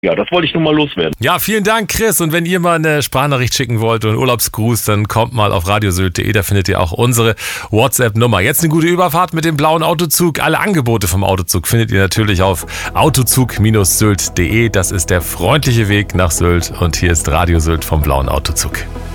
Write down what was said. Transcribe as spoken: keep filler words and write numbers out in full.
Ja, das wollte ich nur mal loswerden. Ja, vielen Dank, Chris. Und wenn ihr mal eine Sprachnachricht schicken wollt und einen Urlaubsgruß, dann kommt mal auf radiosylt punkt de. Da findet ihr auch unsere WhatsApp-Nummer. Jetzt eine gute Überfahrt mit dem blauen Autozug. Alle Angebote vom Autozug findet ihr natürlich auf autozug Bindestrich sylt punkt de. Das ist der freundliche Weg nach Sylt. Und hier ist Radio Sylt vom blauen Autozug.